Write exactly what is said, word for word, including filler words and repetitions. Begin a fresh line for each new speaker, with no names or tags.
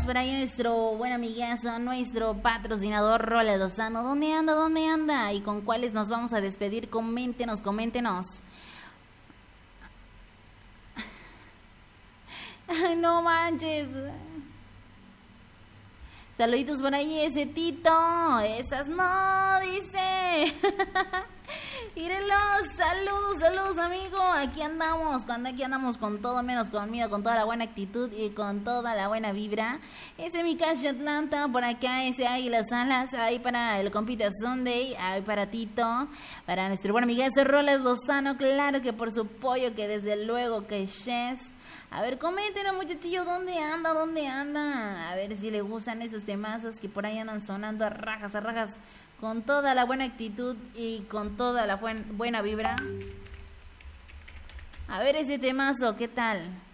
por ahí nuestro buen amigazo, nuestro patrocinador Rolas Lozano. ¿Dónde anda? ¿Dónde anda? ¿Y con cuáles nos vamos a despedir? Coméntenos, coméntenos. Ay, no manches. Saluditos por ahí, ese Tito. Esas no, dice. Mírenlo, saludos, saludos, amigo. Aquí andamos, cuando aquí andamos con todo menos conmigo, con toda la buena actitud y con toda la buena vibra. Ese mi Cash Atlanta, por acá ese Águilas Alas, ahí para el compita Sunday, ahí para Tito, para nuestro buen amigazo Rolas Lozano, claro que por su pollo, que desde luego que Shes. A ver, coméntenos, muchachillos, ¿dónde anda? ¿Dónde anda? A ver si le gustan esos temazos que por ahí andan sonando a rajas, a rajas, con toda la buena actitud y con toda la buen, buena vibra. A ver ese temazo, ¿qué tal?